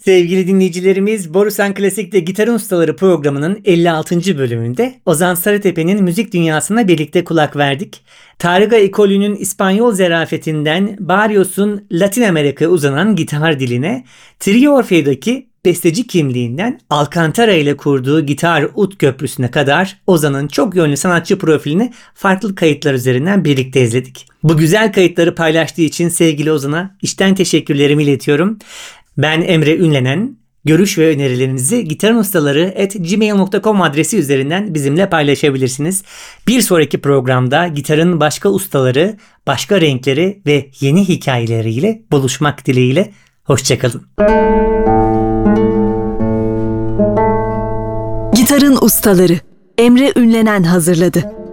Sevgili dinleyicilerimiz, Borusan Klasik'te Gitarın Ustaları programının 56. bölümünde Ozan Sarıtepe'nin müzik dünyasına birlikte kulak verdik. Tárrega ekolünün İspanyol zerafetinden Barrios'un Latin Amerika'ya uzanan gitar diline, Trio Orfeo'daki besteci kimliğinden Alcantara ile kurduğu gitar ut köprüsüne kadar Ozan'ın çok yönlü sanatçı profilini farklı kayıtlar üzerinden birlikte izledik. Bu güzel kayıtları paylaştığı için sevgili Ozan'a içten teşekkürlerimi iletiyorum. Ben Emre Ünlenen. Görüş ve önerilerinizi gitarunustaları@gmail.com adresi üzerinden bizimle paylaşabilirsiniz. Bir sonraki programda gitarın başka ustaları, başka renkleri ve yeni hikayeleriyle buluşmak dileğiyle. Hoşçakalın. Gitarın Ustaları Emre Ünlenen hazırladı.